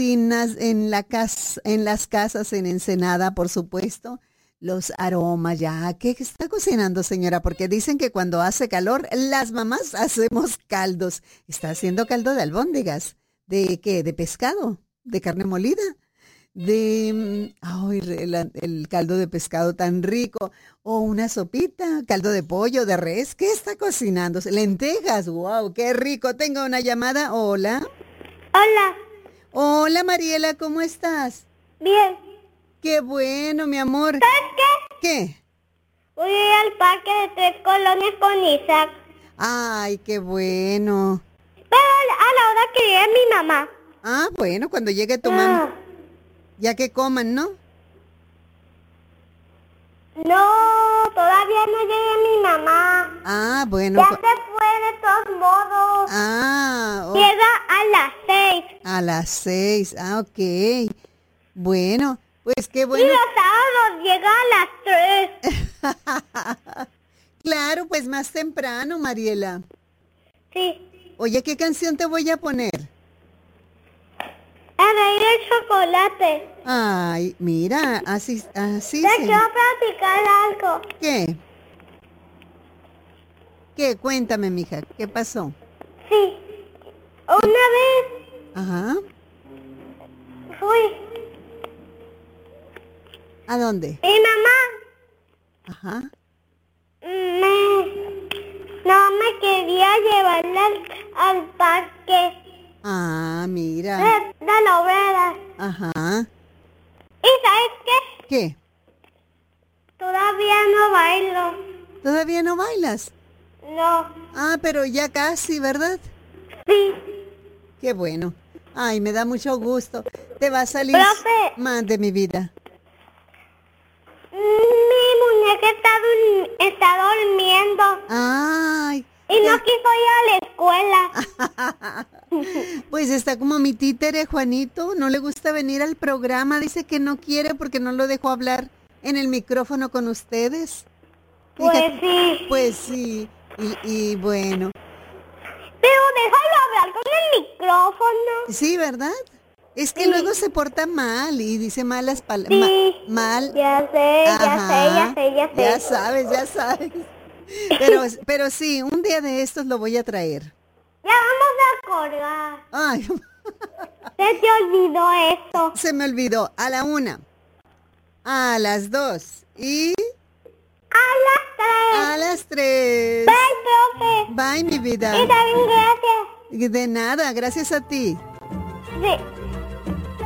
cocinas, en las casas en Ensenada, por supuesto, los aromas ya. ¿Qué está cocinando, señora? Porque dicen que cuando hace calor, las mamás hacemos caldos. ¿Está haciendo caldo de albóndigas? ¿De qué? ¿De pescado? ¿De carne molida? Ay, el caldo de pescado tan rico, o una sopita, caldo de pollo, de res, ¿qué está cocinando? Lentejas, wow, qué rico. Tengo una llamada, hola. Hola, Hola Mariela, ¿cómo estás? bien. Qué bueno, mi amor. ¿Sabes qué? ¿Qué? Voy a ir al parque de Tres Colonias con Isaac. Ay, qué bueno. Pero a la hora que llegue mi mamá. Ah, bueno, cuando llegue tu mamá, ya que coman, ¿no? No, todavía no llega mi mamá. Ah, bueno. Ya se fue de todos modos. Llega a las 6. A las 6, ok. Bueno, pues qué Y bueno. los sábados llega a las 3. Claro, pues más temprano, Mariela. Sí. Oye, ¿qué canción te voy a poner? A reír el chocolate. Ay, mira, así Te se... quiero platicar algo. ¿Qué? ¿Qué? Cuéntame, mija, ¿qué pasó? Sí. Una vez Ajá. fui. ¿A dónde? Mi mamá Ajá. no me quería llevar al parque Ah, mira. de la Obrera. Ajá. ¿Y sabes qué? ¿Qué? Todavía no bailo. ¿Todavía no bailas? No. Ah, pero ya casi, ¿verdad? Sí. Qué bueno. Ay, me da mucho gusto. Te va a salir... Profe. Mande mi vida. Mi muñeca está durmiendo. Ay. Y no quiso ir a la escuela. Pues está como mi títere, Juanito. No le gusta venir al programa. Dice que no quiere porque no lo dejó hablar en el micrófono con ustedes. Pues Fíjate, sí. pues sí. Y bueno. Pero déjalo hablar con el micrófono. Sí, ¿verdad? Es que Sí. luego se porta mal y dice malas palabras. Sí. Mal. Ya sé, Ajá. ya sé. Ya sabes, ya sabes. Pero sí, un día de estos lo voy a traer. Ya vamos a colgar. Ay, Se te olvidó eso. se me olvidó. A la 1, a las 2 y A a las 3. las 3. Bye, profe. Bye, mi vida. Y también gracias. De nada, gracias a ti. Sí.